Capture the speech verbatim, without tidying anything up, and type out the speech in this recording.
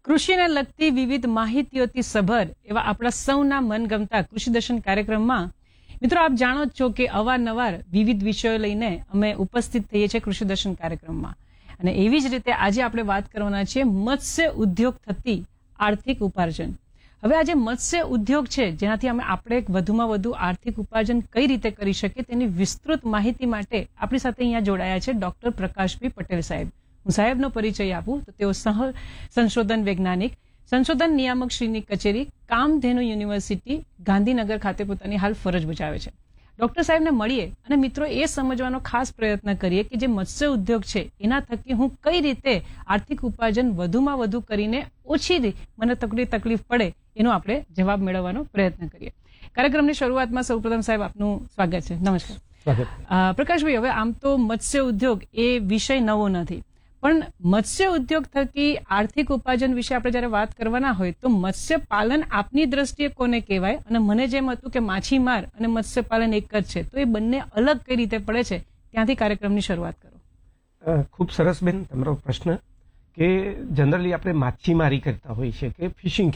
કૃષિને લગતી વિવિધ માહિતીઓથી સભર એવા આપણા સૌના મનગમતા કૃષિ દર્શન કાર્યક્રમમાં મિત્રો આપ જાણો જ છો કે અવારનવાર વિવિધ વિષયો લઈને અમે ઉપસ્થિત થઈએ છીએ કૃષિ દર્શન કાર્યક્રમમાં. અને એવી જ રીતે આજે આપણે વાત કરવાના છીએ મત્સ્ય ઉદ્યોગ થતી આર્થિક ઉપાર્જન. હવે આજે મત્સ્ય ઉદ્યોગ છે જેનાથી અમે આપણે વધુમાં વધુ આર્થિક ઉપાર્જન કઈ રીતે કરી શકીએ તેની વિસ્તૃત માહિતી માટે આપણી સાથે અહીંયા જોડાયા છે ડોક્ટર પ્રકાશભાઈ પટેલ સાહેબ. હું સાહેબનો પરિચય આપું તો તેઓ સહ સંશોધન વૈજ્ઞાનિક, સંશોધન નિયામક શ્રીની કચેરી, કામધેનુ યુનિવર્સિટી ગાંધીનગર ખાતે પોતાની હાલ ફરજ બજાવે છે. ડોક્ટર સાહેબને મળીએ અને મિત્રો એ સમજવાનો ખાસ પ્રયત્ન કરીએ કે જે મત્સ્ય ઉદ્યોગ છે એના થકી હું કઈ રીતે આર્થિક ઉપાર્જન વધુમાં વધુ કરીને ઓછી મને તકલીફ તકલીફ પડે એનો આપણે જવાબ મેળવવાનો પ્રયત્ન કરીએ. કાર્યક્રમની શરૂઆતમાં સૌપ્રથમ સાહેબ આપનું સ્વાગત છે. નમસ્કાર. પ્રકાશભાઈ, હવે આમ તો મત્સ્ય ઉદ્યોગ એ વિષય નવો નથી, પણ મત્સ્ય ઉદ્યોગ થકી આર્થિક ઉપાર્જન વિશે આપણે જયારે વાત કરવાના હોય તો મત્સ્ય પાલન આપની દ્રષ્ટિએ કોને કહેવાય? અને મને જેમ હતું કે માછીમાર અને મત્સ્ય પાલન એક જ છે, તો એ બંને અલગ કઈ રીતે પડે છે ત્યાંથી કાર્યક્રમની શરૂઆત કરો. ખૂબ સરસ બેન તમારો પ્રશ્ન કે જનરલી આપણે માછીમારી કરતા હોઈએ છીએ કે ફિશિંગ